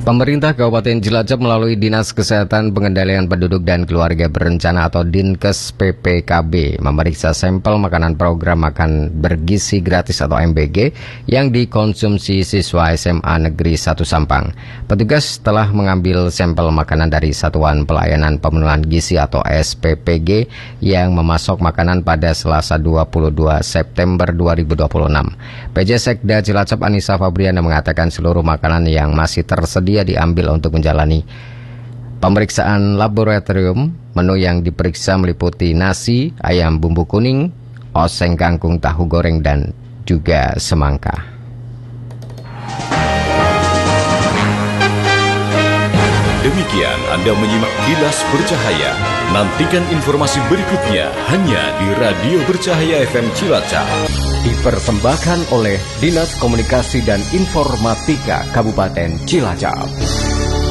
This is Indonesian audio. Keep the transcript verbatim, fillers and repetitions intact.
Pemerintah Kabupaten Cilacap melalui Dinas Kesehatan Pengendalian Penduduk dan Keluarga Berencana atau Dinkes P P K B memeriksa sampel makanan program makan bergizi gratis atau M B G yang dikonsumsi siswa S M A Negeri satu Sampang. Petugas telah mengambil sampel makanan dari Satuan Pelayanan Pemenuhan Gizi atau S P P G yang memasok makanan pada Selasa dua puluh dua September dua ribu dua puluh enam. P J Sekda Cilacap Anissa Fabriana mengatakan seluruh makanan yang masih tersedia dia diambil untuk menjalani pemeriksaan laboratorium. Menu yang diperiksa meliputi nasi, ayam bumbu kuning, oseng kangkung, tahu goreng, dan juga semangka. Demikian Anda menyimak Kilas Bercahaya. Nantikan informasi berikutnya hanya di Radio Bercahaya F M Cilacap. Dipersembahkan oleh Dinas Komunikasi dan Informatika Kabupaten Cilacap.